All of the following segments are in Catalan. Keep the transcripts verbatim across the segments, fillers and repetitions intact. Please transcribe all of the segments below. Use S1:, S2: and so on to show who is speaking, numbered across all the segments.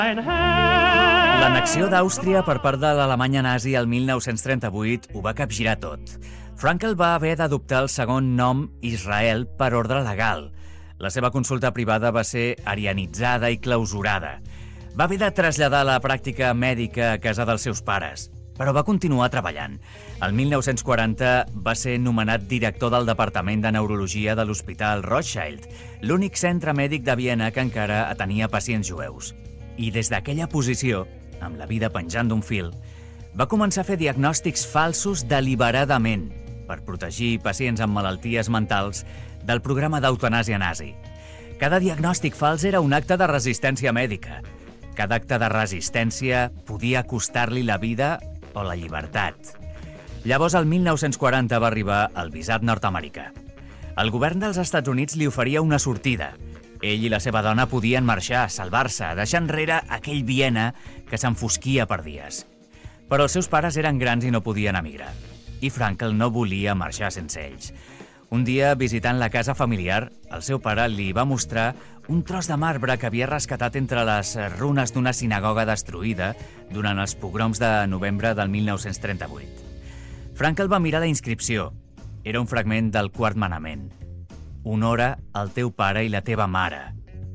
S1: L'annexió d'Àustria per part de l'Alemanya nazi el mil nou-cents trenta-vuit ho va capgirar tot. Frankel va haver d'adoptar el segon nom Israel per ordre legal. La seva consulta privada va ser arianitzada i clausurada. Va haver de traslladar la pràctica mèdica a casa dels seus pares, però va continuar treballant. El mil nou-cents quaranta va ser nomenat director del Departament de Neurologia de l'Hospital Rothschild, l'únic centre mèdic de Viena que encara atenia pacients jueus. I des d'aquella posició, amb la vida penjant d'un fil, va començar a fer diagnòstics falsos deliberadament per protegir pacients amb malalties mentals del programa d'eutanàsia nazi. Cada diagnòstic fals era un acte de resistència mèdica. Cada acte de resistència podia costar-li la vida o la llibertat. Llavors, el mil nou-cents quaranta va arribar el visat nord-americà. El govern dels Estats Units li oferia una sortida. Ell i la seva dona podien marxar, salvar-se, deixar enrere aquell Viena que s'enfosquia per dies. Però els seus pares eren grans i no podien emigrar. I Frankel no volia marxar sense ells. Un dia, visitant la casa familiar, el seu pare li va mostrar un tros de marbre que havia rescatat entre les runes d'una sinagoga destruïda durant els pogroms de novembre del mil nou-cents trenta-vuit. Frankel va mirar la inscripció. Era un fragment del quart manament. Honora el teu pare i la teva mare.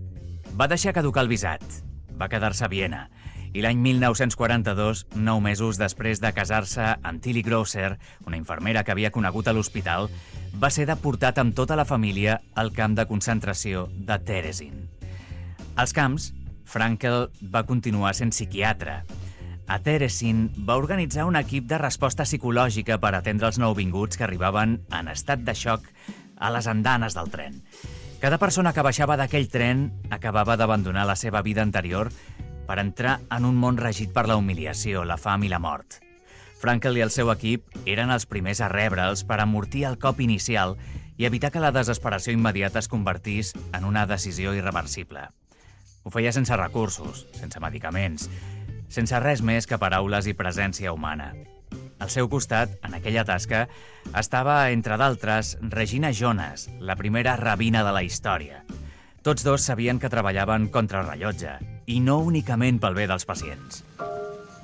S1: Va deixar caducar el visat. Va quedar-se a Viena. I l'any mil nou-cents quaranta-dos, nou mesos després de casar-se amb Tilly Grosser, una infermera que havia conegut a l'hospital, va ser deportat amb tota la família al camp de concentració de Terezin. Als camps, Frankel va continuar sent psiquiatre. A Terezin va organitzar un equip de resposta psicològica per atendre els nouvinguts que arribaven en estat de xoc a les andanes del tren. Cada persona que baixava d'aquell tren acabava d'abandonar la seva vida anterior per entrar en un món regit per la humiliació, la fam i la mort. Frankel i el seu equip eren els primers a rebre'ls per amortir el cop inicial i evitar que la desesperació immediata es convertís en una decisió irreversible. Ho feia sense recursos, sense medicaments, sense res més que paraules i presència humana. Al seu costat, en aquella tasca, estava, entre d'altres, Regina Jonas, la primera rabina de la història. Tots dos sabien que treballaven contra rellotge, i no únicament pel bé dels pacients.